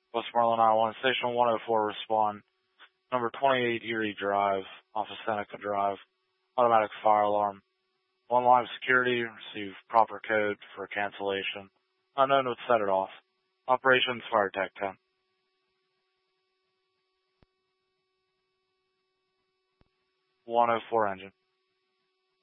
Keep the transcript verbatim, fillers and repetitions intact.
Westmoreland nine one one, Station one oh four, respond. Number twenty-eight Erie Drive, off of Seneca Drive. Automatic fire alarm. One line of security, receive proper code for cancellation. Unknown would set it off. Operations Fire Tech ten. one oh four engine.